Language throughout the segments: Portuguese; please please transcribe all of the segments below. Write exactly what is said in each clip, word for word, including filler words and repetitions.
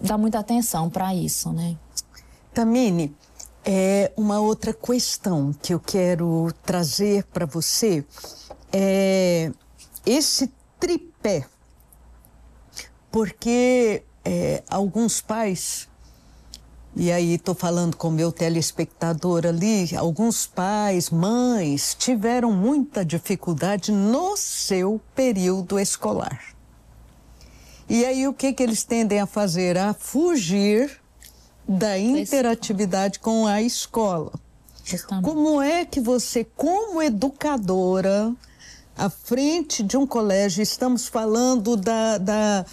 dá muita atenção para isso, né? Tamine, é uma outra questão que eu quero trazer para você é esse tripé, porque é, alguns pais, e aí estou falando com o meu telespectador ali, alguns pais, mães, tiveram muita dificuldade no seu período escolar. E aí o que, que eles tendem a fazer? A fugir da interatividade com a escola. Justamente. Como é que você, como educadora, à frente de um colégio, estamos falando da, da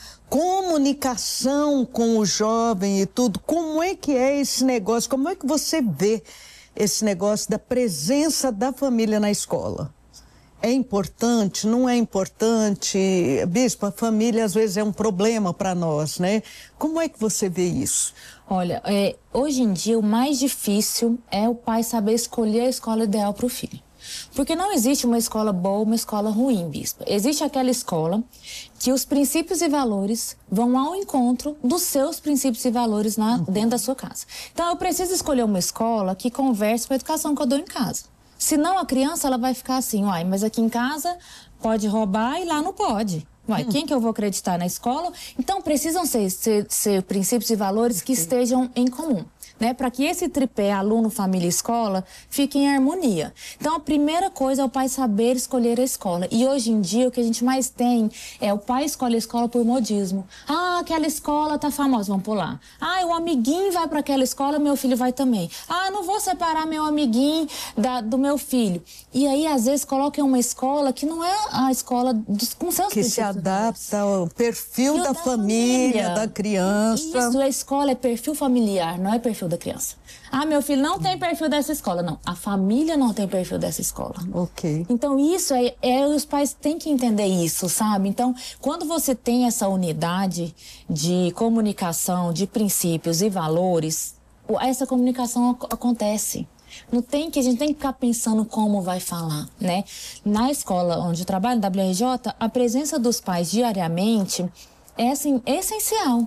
comunicação com o jovem e tudo, como é que é esse negócio? Como é que você vê esse negócio da presença da família na escola? É importante, não é importante? Bispo, a família às vezes é um problema para nós, né? Como é que você vê isso? Olha, é, hoje em dia o mais difícil é o pai saber escolher a escola ideal para o filho. Porque não existe uma escola boa, uma escola ruim, Bispo. Existe aquela escola que os princípios e valores vão ao encontro dos seus princípios e valores na, dentro da sua casa. Então eu preciso escolher uma escola que converse com a educação que eu dou em casa. Senão a criança ela vai ficar assim, uai, mas aqui em casa pode roubar e lá não pode. Uai, hum. quem que eu vou acreditar na escola? Então precisam ser, ser, ser princípios e valores que estejam em comum, né? Para que esse tripé aluno, família e escola fique em harmonia. Então a primeira coisa é o pai saber escolher a escola. E hoje em dia o que a gente mais tem é o pai escolhe a escola por modismo. Ah, aquela escola tá famosa, vamos pular. Ah, o amiguinho vai para aquela escola, meu filho vai também. Ah, não vou separar meu amiguinho da, do meu filho. E aí às vezes colocam uma escola que não é a escola dos, com seus que se adapta ao perfil da, da família, família, da criança. Isso, a escola é perfil familiar, não é perfil da criança. Ah, meu filho não tem perfil dessa escola. Não, a família não tem perfil dessa escola. Ok. Então isso é, é os pais têm que entender isso, sabe? Então, quando você tem essa unidade de comunicação, de princípios e valores, essa comunicação acontece. Não tem que, a gente tem que ficar pensando como vai falar, né? Na escola onde eu trabalho, na W R J, a presença dos pais diariamente é, assim, essencial.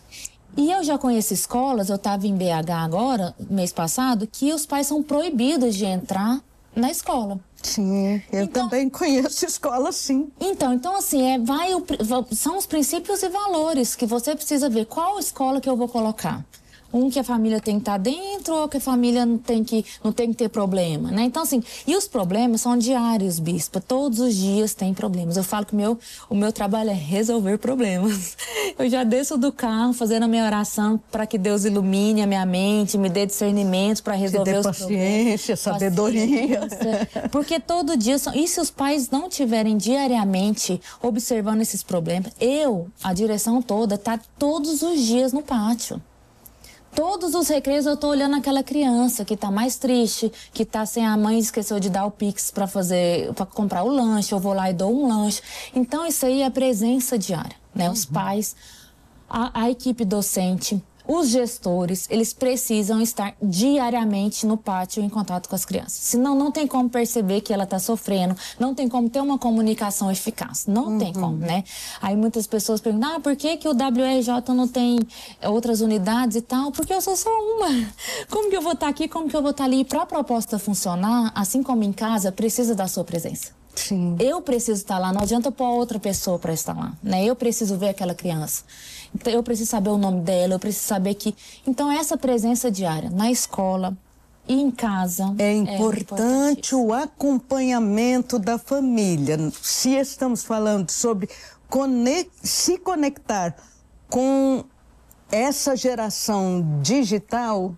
E eu já conheço escolas, eu estava em B H agora, mês passado, que os pais são proibidos de entrar na escola. Sim, eu então, também conheço escola, sim. Então, então assim, é, vai o, são os princípios e valores que você precisa ver. Qual escola que eu vou colocar? Um que a família tem que estar dentro ou que a família não tem que, não tem que ter problema, né? Então, assim, e os problemas são diários, Bispa. Todos os dias tem problemas. Eu falo que o meu, o meu trabalho é resolver problemas. Eu já desço do carro fazendo a minha oração para que Deus ilumine a minha mente, me dê discernimento para resolver os paciência, problemas. Paciência, sabedoria. Porque todo dia, são, e se os pais não tiverem diariamente observando esses problemas, eu, a direção toda, tá todos os dias no pátio. Todos os recreios eu tô olhando aquela criança que tá mais triste, que tá sem a mãe, esqueceu de dar o Pix para fazer, para comprar o lanche, eu vou lá e dou um lanche. Então isso aí é a presença diária, né? Uhum. Os pais, a, a equipe docente, os gestores, eles precisam estar diariamente no pátio em contato com as crianças. Senão não tem como perceber que ela está sofrendo, não tem como ter uma comunicação eficaz. Não uhum. tem como, né? Aí muitas pessoas perguntam, ah, por que, que o W R J não tem outras unidades e tal? Porque eu sou só uma. Como que eu vou estar aqui, como que eu vou estar ali? Para a proposta funcionar, assim como em casa, precisa da sua presença. Sim. Eu preciso estar lá, não adianta pôr outra pessoa para estar lá, né? Eu preciso ver aquela criança. Então, eu preciso saber o nome dela, eu preciso saber que... Então, essa presença diária na escola e em casa... É importante o acompanhamento da família. Se estamos falando sobre conex... se conectar com essa geração digital,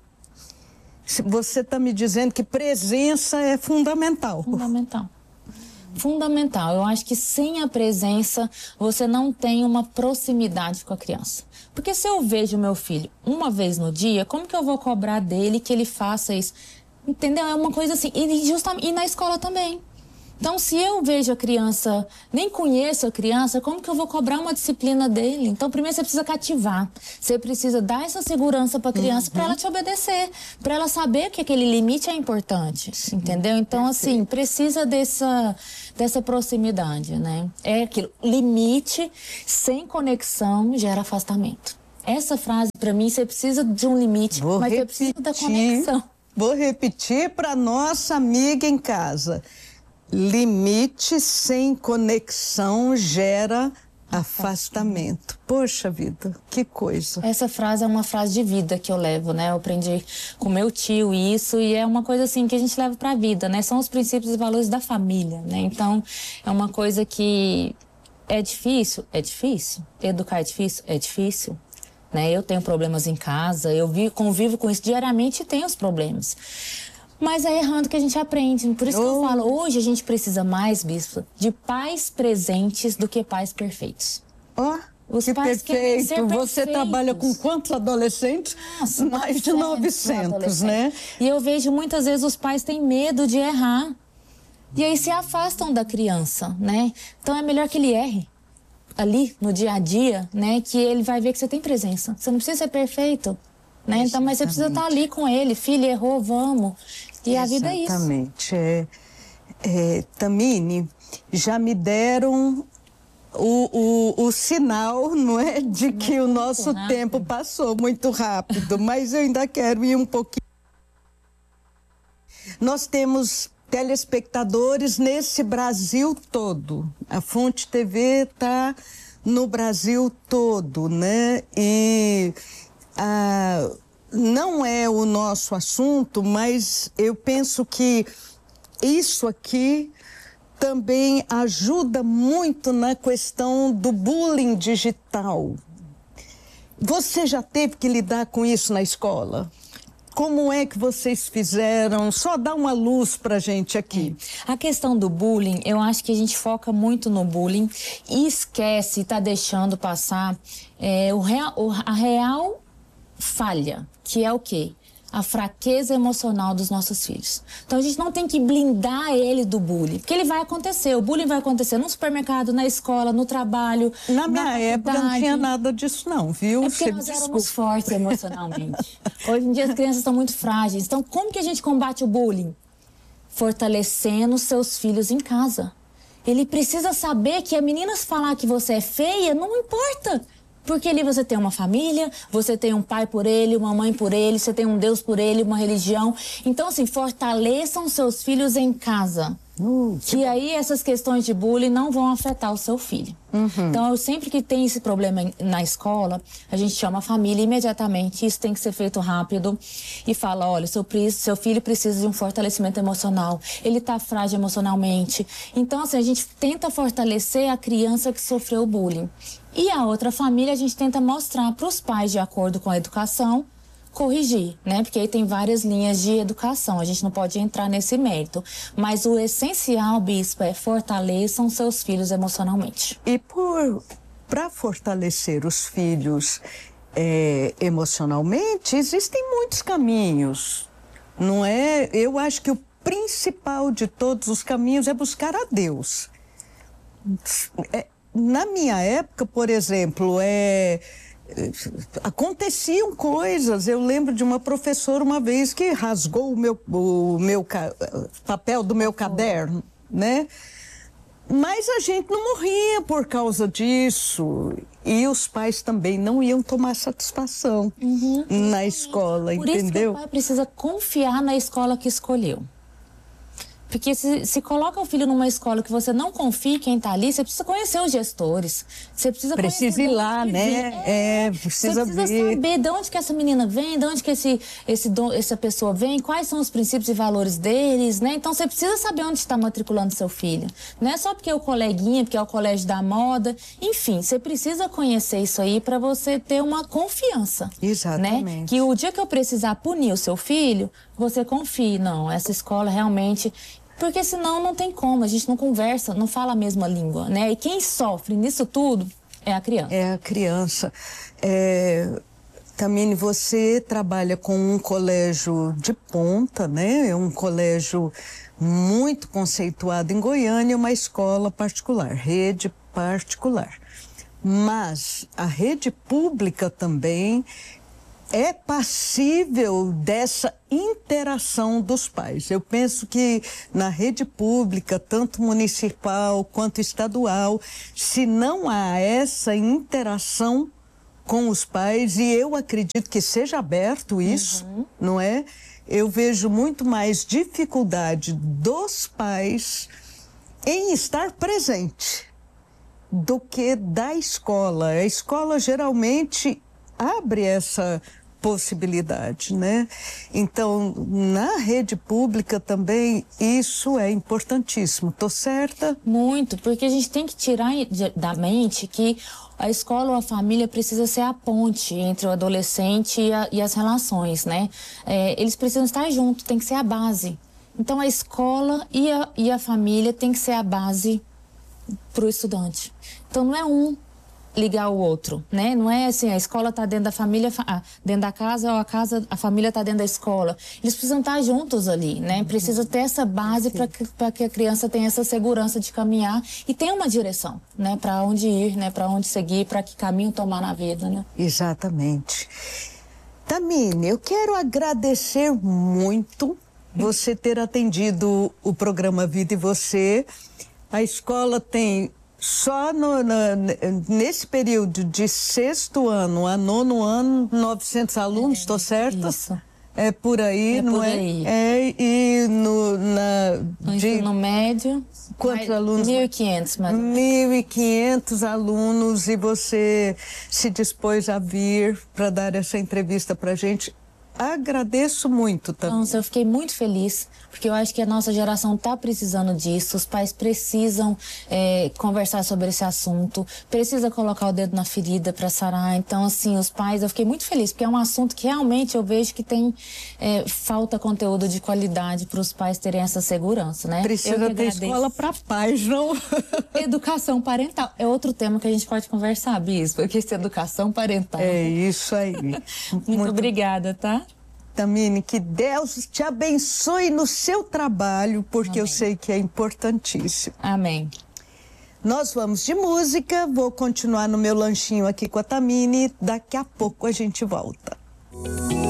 você está me dizendo que presença é fundamental. Fundamental. Fundamental. Eu acho que sem a presença você não tem uma proximidade com a criança. Porque se eu vejo meu filho uma vez no dia, como que eu vou cobrar dele que ele faça isso? Entendeu? É uma coisa assim. E, justamente, e na escola também. Então, se eu vejo a criança, nem conheço a criança, como que eu vou cobrar uma disciplina dele? Então, primeiro você precisa cativar. Você precisa dar essa segurança para a criança uhum. para ela te obedecer, para ela saber que aquele limite é importante, sim, entendeu? Então, perfeito. Assim, precisa dessa, dessa proximidade, né? É aquilo, limite sem conexão gera afastamento. Essa frase, para mim, você precisa de um limite, Vou mas repetir, você precisa da conexão. Vou repetir para nossa amiga em casa. Limite sem conexão gera afastamento. Poxa vida, que coisa. Essa frase é uma frase de vida que eu levo, né? Eu aprendi com meu tio isso e é uma coisa assim que a gente leva para a vida, né? São os princípios e valores da família, né? Então, é uma coisa que é difícil, é difícil. Educar é difícil, é difícil. Né? Eu tenho problemas em casa, eu vi, convivo com isso diariamente e tenho os problemas. Mas é errando que a gente aprende. Por isso oh. que eu falo, hoje a gente precisa mais, bispo, de pais presentes do que pais perfeitos. Ó, oh, que perfeito. Você trabalha com quantos adolescentes? Nossa, mais de novecentos, né? E eu vejo muitas vezes os pais têm medo de errar. E aí se afastam da criança, né? Então é melhor que ele erre ali no dia a dia, né? Que ele vai ver que você tem presença. Você não precisa ser perfeito, né? Então, mas você precisa estar ali com ele. Filho, errou, vamos. E a vida é isso. Exatamente. É, é, Tamine, já me deram o, o, o sinal, não é? De que o nosso tempo passou muito rápido, mas eu ainda quero ir um pouquinho. Nós temos telespectadores nesse Brasil todo. A Fonte T V está no Brasil todo, né? E ah, não é o nosso assunto, mas eu penso que isso aqui também ajuda muito na questão do bullying digital. Você já teve que lidar com isso na escola? Como é que vocês fizeram? Só dá uma luz pra gente aqui. A questão do bullying, eu acho que a gente foca muito no bullying e esquece, tá deixando passar é, o real, a real falha, que é o quê? A fraqueza emocional dos nossos filhos. Então a gente não tem que blindar ele do bullying, porque ele vai acontecer, o bullying vai acontecer no supermercado, na escola, no trabalho. Na minha época não tinha nada disso não, viu? É porque nós éramos fortes emocionalmente. Hoje em dia as crianças estão muito frágeis. Então como que a gente combate o bullying? Fortalecendo seus filhos em casa. Ele precisa saber que a menina falar que você é feia, não importa. Porque ali você tem uma família, você tem um pai por ele, uma mãe por ele, você tem um Deus por ele, uma religião. Então, assim, fortaleçam seus filhos em casa. Uh, que que aí essas questões de bullying não vão afetar o seu filho. Uhum. Então, eu, sempre que tem esse problema na escola, a gente chama a família imediatamente, isso tem que ser feito rápido, e fala, olha, seu, seu filho precisa de um fortalecimento emocional, ele está frágil emocionalmente. Então, assim, a gente tenta fortalecer a criança que sofreu bullying. E a outra família, a gente tenta mostrar para os pais, de acordo com a educação, corrigir, né? Porque aí tem várias linhas de educação, a gente não pode entrar nesse mérito. Mas o essencial, bispo, é fortaleçam seus filhos emocionalmente. E por para fortalecer os filhos é, emocionalmente, existem muitos caminhos, não é? Eu acho que o principal de todos os caminhos é buscar a Deus. É, na minha época, por exemplo, é... aconteciam coisas. Eu lembro de uma professora uma vez que rasgou o meu, o meu ca... papel do meu caderno, né? Mas a gente não morria por causa disso. E os pais também não iam tomar satisfação uhum. na escola, por entendeu? Por isso que o pai precisa confiar na escola que escolheu. Porque se, se coloca o filho numa escola que você não confia em quem está ali, você precisa conhecer os gestores. Você precisa Precisa ir lá, né? É, é, precisa Você precisa ver. saber de onde que essa menina vem, de onde que esse, esse, essa pessoa vem, quais são os princípios e valores deles, né? Então, você precisa saber onde está matriculando seu filho. Não é só porque é o coleguinha, porque é o colégio da moda. Enfim, você precisa conhecer isso aí para você ter uma confiança. Exatamente. Né? Que o dia que eu precisar punir o seu filho, você confie. Não, essa escola realmente... Porque senão não tem como, a gente não conversa, não fala a mesma língua, né? E quem sofre nisso tudo é a criança. É a criança. É... Tamine, você trabalha com um colégio de ponta, né? É um colégio muito conceituado em Goiânia, uma escola particular, rede particular. Mas a rede pública também é passível dessa interação dos pais. Eu penso que na rede pública, tanto municipal quanto estadual, se não há essa interação, com os pais, e eu acredito que seja aberto isso, uhum. não é? Eu vejo muito mais dificuldade dos pais em estar presente do que da escola. A escola geralmente abre essa possibilidade, né? Então, na rede pública também, isso é importantíssimo. Tô certa? Muito, porque a gente tem que tirar da mente que a escola ou a família precisa ser a ponte entre o adolescente e, a, e as relações, né? É, eles precisam estar juntos, tem que ser a base. Então, a escola e a, e a família tem que ser a base para o estudante. Então, não é um ligar o outro, né? Não é assim, a escola está dentro da família, ah, dentro da casa, ou a casa, a família está dentro da escola. Eles precisam estar juntos ali, né? Precisa ter essa base para que, para que a criança tenha essa segurança de caminhar e tenha uma direção, né? Para onde ir, né? Para onde seguir, para que caminho tomar na vida, né? Exatamente. Tamine, eu quero agradecer muito você ter atendido o programa Vida e Você. A escola tem só no, no, nesse período de sexto ano a nono ano, novecentos alunos, estou é, certa? Isso. É por aí, é não por é? Aí. É, e no, na, no de, ensino médio, quantos alunos? mil e quinhentos, mais ou menos. mil e quinhentos alunos, e você se dispôs a vir para dar essa entrevista para a gente. Agradeço muito também. Nossa, eu fiquei muito feliz, porque eu acho que a nossa geração está precisando disso. Os pais precisam é, conversar sobre esse assunto, precisa colocar o dedo na ferida para sarar. Então, assim, os pais, eu fiquei muito feliz, porque é um assunto que realmente eu vejo que tem é, falta conteúdo de qualidade para os pais terem essa segurança, né? Precisa ter escola para pais, não? Educação parental é outro tema que a gente pode conversar, Bispo, porque essa educação parental. É isso aí. muito, muito obrigada, tá? Tamine, que Deus te abençoe no seu trabalho, porque Amém. Eu sei que é importantíssimo. Amém. Nós vamos de música, vou continuar no meu lanchinho aqui com a Tamine, daqui a pouco a gente volta.